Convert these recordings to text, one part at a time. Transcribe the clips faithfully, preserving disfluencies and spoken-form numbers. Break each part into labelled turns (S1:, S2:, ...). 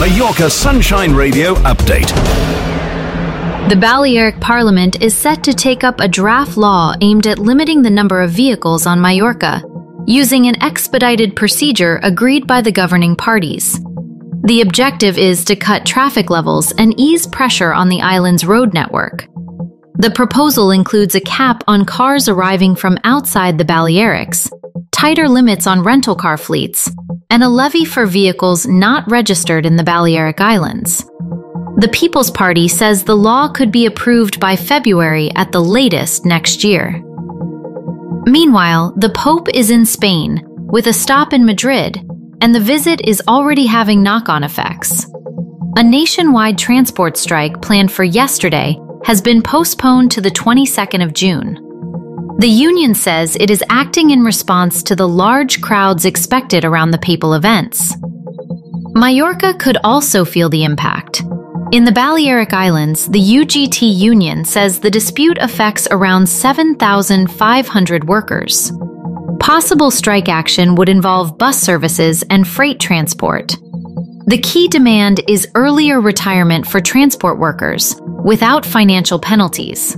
S1: Mallorca Sunshine Radio update.
S2: The Balearic Parliament is set to take up a draft law aimed at limiting the number of vehicles on Mallorca, using an expedited procedure agreed by the governing parties. The objective is to cut traffic levels and ease pressure on the island's road network. The proposal includes a cap on cars arriving from outside the Balearics, tighter limits on rental car fleets, and a levy for vehicles not registered in the Balearic Islands. The People's Party says the law could be approved by February at the latest next year. Meanwhile, the Pope is in Spain, with a stop in Madrid, and the visit is already having knock-on effects. A nationwide transport strike planned for yesterday has been postponed to the twenty-second of June. The union says it is acting in response to the large crowds expected around the papal events. Mallorca could also feel the impact. In the Balearic Islands, the U G T union says the dispute affects around seven thousand five hundred workers. Possible strike action would involve bus services and freight transport. The key demand is earlier retirement for transport workers, without financial penalties.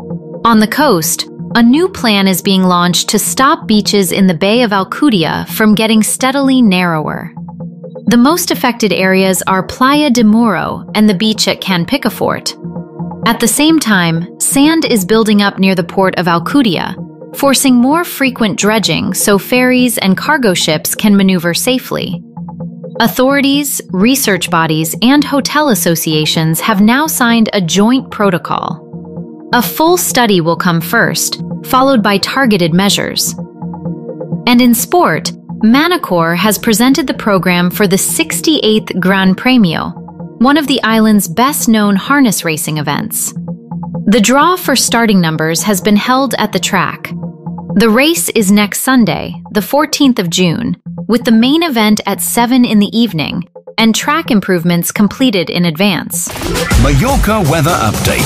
S2: On the coast, a new plan is being launched to stop beaches in the Bay of Alcudia from getting steadily narrower. The most affected areas are Playa de Muro and the beach at Can Picafort. At the same time, sand is building up near the port of Alcudia, forcing more frequent dredging so ferries and cargo ships can maneuver safely. Authorities, research bodies, and hotel associations have now signed a joint protocol. A full study will come first, followed by targeted measures. And in sport, Manacor has presented the program for the sixty-eighth Gran Premio, one of the island's best-known harness racing events. The draw for starting numbers has been held at the track. The race is next Sunday, the fourteenth of June, with the main event at seven in the evening, and track improvements completed in advance.
S1: Mallorca weather update.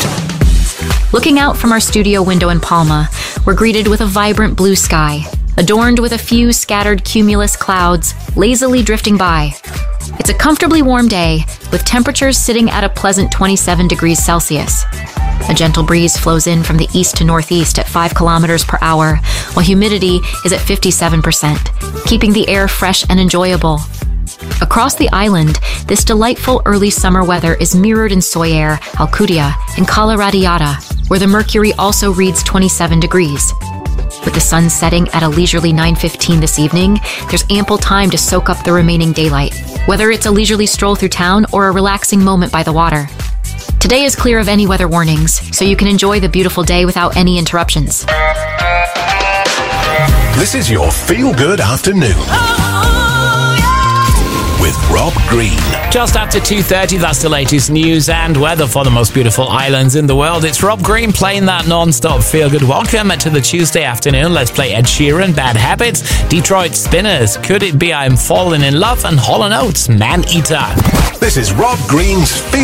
S2: Looking out from our studio window in Palma, we're greeted with a vibrant blue sky, adorned with a few scattered cumulus clouds lazily drifting by. It's a comfortably warm day, with temperatures sitting at a pleasant twenty-seven degrees Celsius. A gentle breeze flows in from the east to northeast at five kilometers per hour, while humidity is at fifty-seven percent, keeping the air fresh and enjoyable. Across the island, this delightful early summer weather is mirrored in Soller, Alcudia, and Cala Radiata, where the mercury also reads twenty-seven degrees. With the sun setting at a leisurely nine fifteen this evening, there's ample time to soak up the remaining daylight, whether it's a leisurely stroll through town or a relaxing moment by the water. Today is clear of any weather warnings, so you can enjoy the beautiful day without any interruptions.
S1: This is your feel-good afternoon. With Rob Green.
S3: Just after two thirty, that's the latest news and weather for the most beautiful islands in the world. It's Rob Green playing that non-stop feel-good. Welcome to the Tuesday afternoon. Let's play Ed Sheeran, Bad Habits, Detroit Spinners, Could It Be I'm Falling in Love, and Hall and Oates, Man Eater.
S1: This is Rob Green's Feel